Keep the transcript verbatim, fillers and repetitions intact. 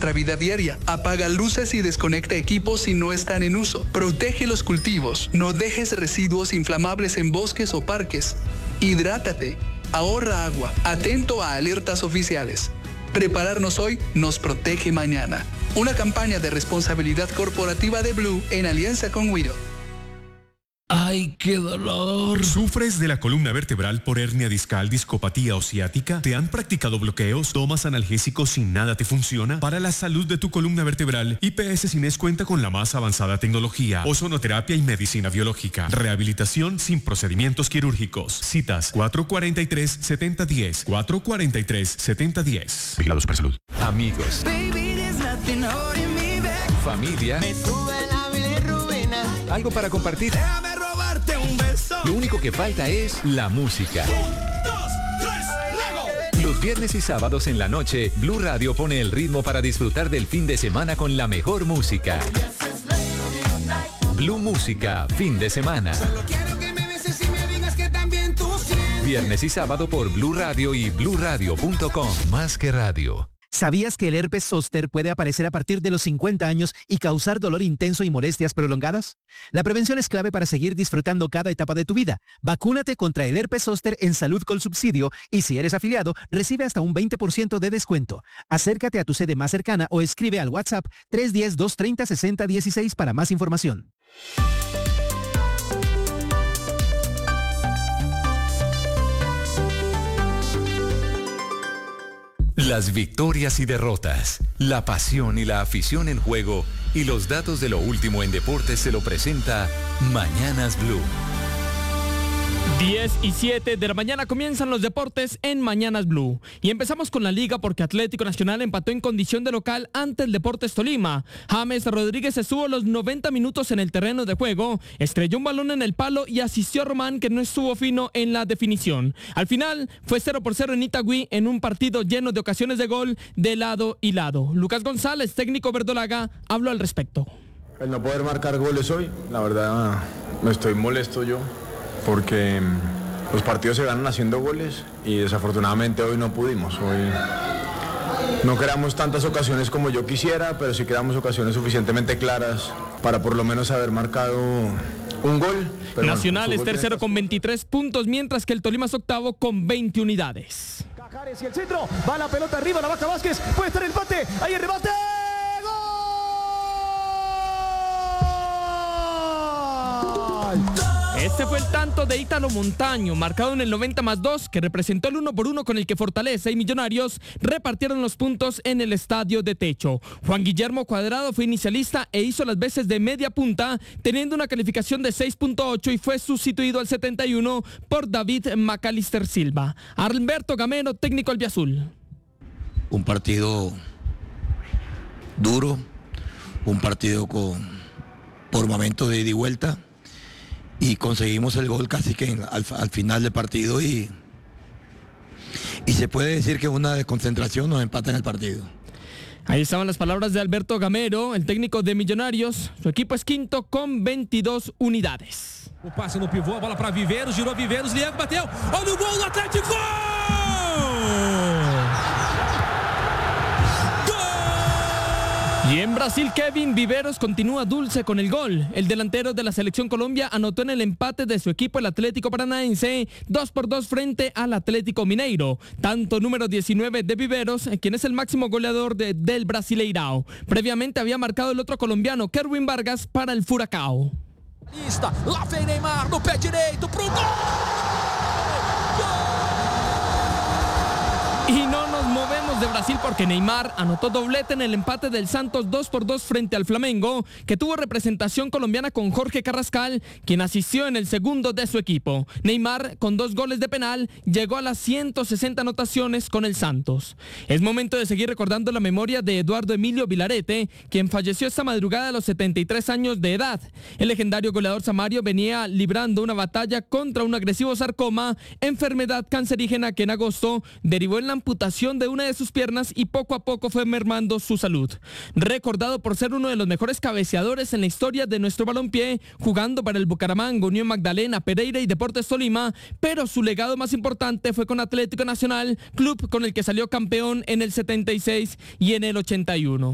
nuestra vida diaria. Apaga luces y desconecta equipos si no están en uso. Protege los cultivos. No dejes residuos inflamables en bosques o parques. Hidrátate. Ahorra agua. Atento a alertas oficiales. Prepararnos hoy nos protege mañana. Una campaña de responsabilidad corporativa de Blue en alianza con Widow. ¡Ay, qué dolor! ¿Sufres de la columna vertebral por hernia discal, discopatía o ciática? ¿Te han practicado bloqueos? ¿Tomas analgésicos y nada te funciona? Para la salud de tu columna vertebral, I P S Cines cuenta con la más avanzada tecnología, ozonoterapia y medicina biológica. Rehabilitación sin procedimientos quirúrgicos. Citas cuatro cuatro tres, siete cero uno cero, cuatro cuatro tres, siete cero uno cero. Vigilados por salud. Amigos. Familia. Algo para compartir. Déjame robarte un beso. Lo único que falta es la música. Un, dos, tres, Los viernes y sábados en la noche, Blue Radio pone el ritmo para disfrutar del fin de semana con la mejor música. Blue Música, fin de semana. Solo quiero que me beses y me digas que también tú sientes. Viernes y sábado por Blue Radio y blue radio punto com. Más que radio. ¿Sabías que el herpes zóster puede aparecer a partir de los cincuenta años y causar dolor intenso y molestias prolongadas? La prevención es clave para seguir disfrutando cada etapa de tu vida. Vacúnate contra el herpes zóster en Salud con Subsidio y si eres afiliado, recibe hasta un veinte por ciento de descuento. Acércate a tu sede más cercana o escribe al WhatsApp tres uno cero, dos tres cero, seis cero uno seis para más información. Las victorias y derrotas, la pasión y la afición en juego y los datos de lo último en deportes se lo presenta Mañanas Blue. diez y siete de la mañana comienzan los deportes en Mañanas Blue. Y empezamos con la liga porque Atlético Nacional empató en condición de local ante el Deportes Tolima. James Rodríguez estuvo los noventa minutos en el terreno de juego, estrelló un balón en el palo y asistió a Román, que no estuvo fino en la definición. Al final fue cero por cero en Itagüí en un partido lleno de ocasiones de gol de lado y lado. Lucas González, técnico verdolaga, habló al respecto. El no poder marcar goles hoy, la verdad me estoy molesto yo, porque los partidos se ganan haciendo goles y desafortunadamente hoy no pudimos. Hoy no creamos tantas ocasiones como yo quisiera, pero sí creamos ocasiones suficientemente claras para por lo menos haber marcado un gol. Pero Nacional bueno, es tercero con veintitrés puntos, mientras que el Tolima es octavo con veinte unidades. Cajares y el centro, va la pelota arriba, la Vaca Vázquez, puede estar el empate, ahí el rebate. Este fue el tanto de Ítalo Montaño, marcado en el noventa más dos, que representó el uno por uno con el que Fortaleza y Millonarios repartieron los puntos en el estadio de techo. Juan Guillermo Cuadrado fue inicialista e hizo las veces de media punta, teniendo una calificación de seis punto ocho y fue sustituido al setenta y uno por David Macalister Silva. Alberto Gamero, técnico albiazul. Un partido duro, un partido con por momentos de ida y vuelta. Y conseguimos el gol casi que al, al final del partido y, y se puede decir que una desconcentración nos empata en el partido. Ahí estaban las palabras de Alberto Gamero, el técnico de Millonarios. Su equipo es quinto con veintidós unidades. O passe no pivô, a bola para Viveiros, girou Viveiros, Liego bateu. Olha o gol do Atlético! Y en Brasil, Kevin Viveros continúa dulce con el gol. El delantero de la Selección Colombia anotó en el empate de su equipo, el Atlético Paranaense, dos por dos frente al Atlético Mineiro. Tanto número diecinueve de Viveros, quien es el máximo goleador de, del Brasileirao. Previamente había marcado el otro colombiano, Kerwin Vargas, para el Furacão. Lá vem Neymar no pé direito pro gol! Y no nos movemos de Brasil porque Neymar anotó doblete en el empate del Santos dos por dos frente al Flamengo, que tuvo representación colombiana con Jorge Carrascal, quien asistió en el segundo de su equipo. Neymar, con dos goles de penal, llegó a las ciento sesenta anotaciones con el Santos. Es momento de seguir recordando la memoria de Eduardo Emilio Vilarete, quien falleció esta madrugada a los setenta y tres años de edad. El legendario goleador samario venía librando una batalla contra un agresivo sarcoma, enfermedad cancerígena que en agosto derivó en la amputación de una de sus piernas y poco a poco fue mermando su salud. Recordado por ser uno de los mejores cabeceadores en la historia de nuestro balompié, jugando para el Bucaramanga, Unión Magdalena, Pereira y Deportes Tolima, pero su legado más importante fue con Atlético Nacional, club con el que salió campeón en el setenta y seis y en el ochenta y uno.